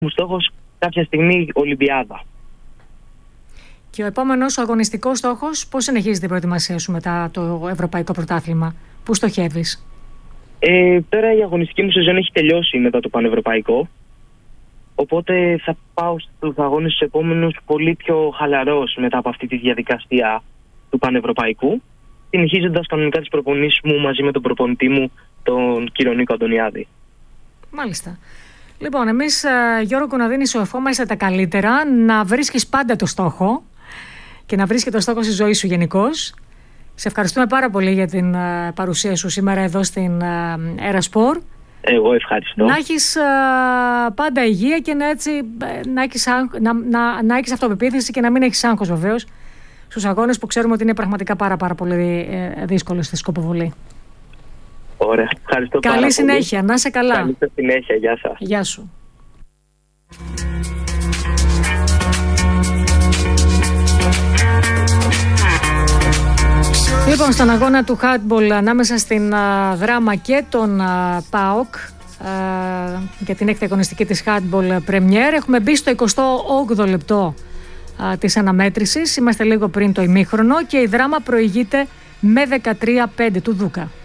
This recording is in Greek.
στόχος κάποια στιγμή Ολυμπιάδα. Και ο επόμενος αγωνιστικός στόχος, πώς συνεχίζει την προετοιμασία σου μετά το Ευρωπαϊκό Πρωτάθλημα, πού στοχεύεις? Τώρα η αγωνιστική μου σεζόν έχει τελειώσει μετά το Πανευρωπαϊκό. Οπότε θα πάω στους αγώνες τους επόμενους πολύ πιο χαλαρός μετά από αυτή τη διαδικασία του Πανευρωπαϊκού, συνεχίζοντας κανονικά τις προπονήσεις μου μαζί με τον προπονητή μου, τον κύριο Νίκο Αντωνιάδη. Μάλιστα. Λοιπόν, εμείς, Γιώργο Κωναδίνη, σου ευχόμαστε τα καλύτερα, να βρίσκεις πάντα το στόχο και να βρίσκεις το στόχο στη ζωή σου γενικώς. Σε ευχαριστούμε πάρα πολύ για την παρουσία σου σήμερα εδώ στην Aerosport. Εγώ ευχαριστώ. Να έχεις πάντα υγεία και να έχεις αυτοπεποίθηση και να μην έχεις άγχος βεβαίως στους αγώνες που ξέρουμε ότι είναι πραγματικά πάρα πολύ δύσκολο στη σκοποβολή. Ωραία, ευχαριστώ πάρα πολύ. Καλή συνέχεια, να είσαι καλά. Καλή συνέχεια, γεια σας. Γεια σου. Λοιπόν, στον αγώνα του handball ανάμεσα στην Δράμα και τον ΠΑΟΚ για την έκτη αγωνιστική της handball Premier έχουμε μπει στο 28ο λεπτό της αναμέτρησης. Είμαστε λίγο πριν το ημίχρονο και η Δράμα προηγείται με 13-5 του Δούκα.